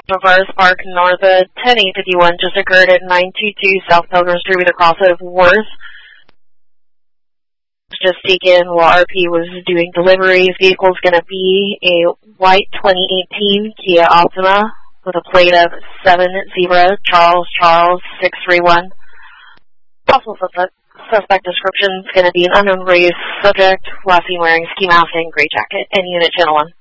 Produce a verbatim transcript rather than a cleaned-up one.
Reverse Park Northwood, ten eight fifty-one just occurred at nine two two South Pilgrim Street with a crossroad of Worth. Just taken while R P was doing deliveries. Vehicle's going to be a white twenty eighteen Kia Optima with a plate of seven zero Charles Charles six three one. Possible suspect, suspect description is going to be an unknown race subject, last seen wearing ski mask and gray jacket. And Unit Channel one.